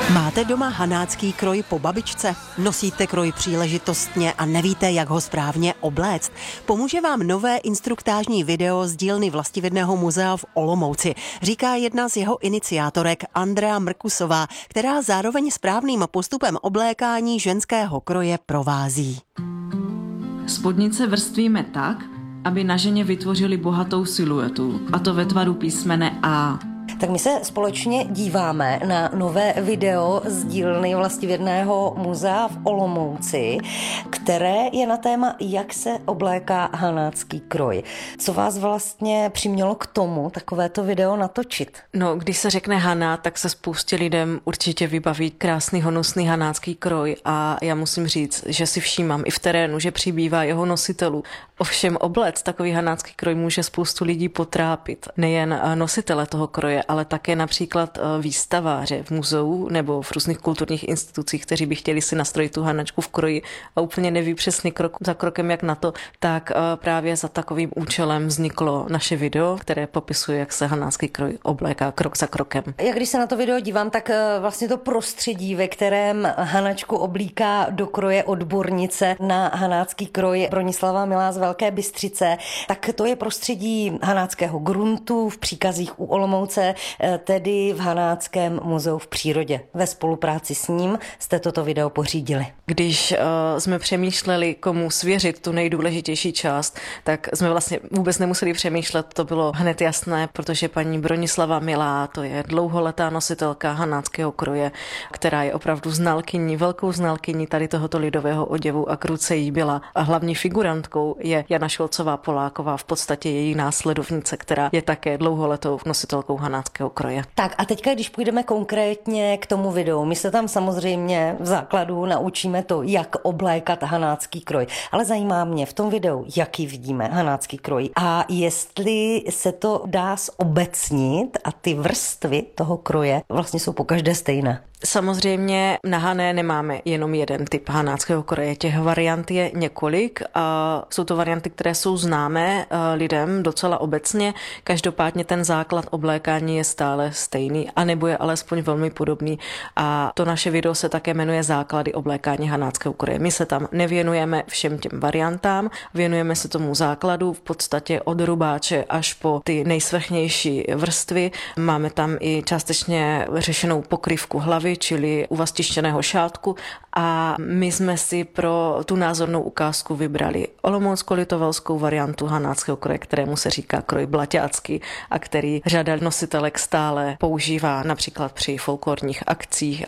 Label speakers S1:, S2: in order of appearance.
S1: Máte doma hanácký kroj po babičce? Nosíte kroj příležitostně a nevíte, jak ho správně obléct? Pomůže vám nové instruktážní video z dílny Vlastivědného muzea v Olomouci, říká jedna z jeho iniciátorek Andrea Mrkusová, která zároveň správným postupem oblékání ženského kroje provází.
S2: Spodnice vrstvíme tak, aby na ženě vytvořili bohatou siluetu, a to ve tvaru písmene A.
S3: Tak my se společně díváme na nové video z dílny Vlastivědného muzea v Olomouci, které je na téma, jak se obléká hanácký kroj. Co vás vlastně přimělo k tomu takovéto video natočit?
S2: No, když se řekne Haná, tak se spoustě lidem určitě vybaví krásný honosný hanácký kroj a já musím říct, že si všímám i v terénu, že přibývá jeho nositelů. Ovšem oblec takový hanácký kroj může spoustu lidí potrápit. Nejen nositele toho kroje, ale také například výstaváře v muzeu nebo v různých kulturních institucích, kteří by chtěli si nastrojit tu hanačku v kroji a úplně neví přesně krok za krokem, jak na to, tak právě za takovým účelem vzniklo naše video, které popisuje, jak se hanácký kroj obléká krok za krokem.
S3: Jak když se na to video dívám, tak vlastně to prostředí, ve kterém hanačku oblíká do kroje odbornice na hanácký kroj Bronislava Milá z Velké Bystřice, tak to je prostředí hanáckého gruntu v Příkazích u Olomouce, tedy v Hanáckém muzeu v přírodě. Ve spolupráci s ním jste toto video pořídili.
S2: Když jsme přemýšleli, komu svěřit tu nejdůležitější část, tak jsme vlastně vůbec nemuseli přemýšlet, to bylo hned jasné, protože paní Bronislava Milá, to je dlouholetá nositelka hanáckého kroje, která je opravdu znalkyní, velkou znalkyní tady tohoto lidového oděvu a kruce jí byla. A hlavní figurantkou je Jana Šolcová Poláková, v podstatě její následovnice, která je také dlouholetou nositelkou hanáckého kroje.
S3: Tak a teďka, když půjdeme konkrétně k tomu videu, my se tam samozřejmě v základu naučíme to, jak oblékat hanácký kroj. Ale zajímá mě v tom videu, jaký vidíme hanácký kroj a jestli se to dá zobecnit a ty vrstvy toho kroje vlastně jsou pokaždé stejné.
S2: Samozřejmě na Hané nemáme jenom jeden typ hanáckého kroje. Těch variant je několik a jsou to varianty, které jsou známé lidem docela obecně. Každopádně ten základ oblékání je stále stejný, anebo je alespoň velmi podobný. A to naše video se také jmenuje Základy oblékání hanáckého kroje. My se tam nevěnujeme všem těm variantám, věnujeme se tomu základu v podstatě od rubáče až po ty nejsvrchnější vrstvy. Máme tam i částečně řešenou pokrývku hlavy, čili uvaz tištěného šátku, a my jsme si pro tu názornou ukázku vybrali olomoucko-litovelskou variantu hanáckého kroje, kterému se říká kroj blaťácký a který řada nositelek stále používá například při folklorních akcích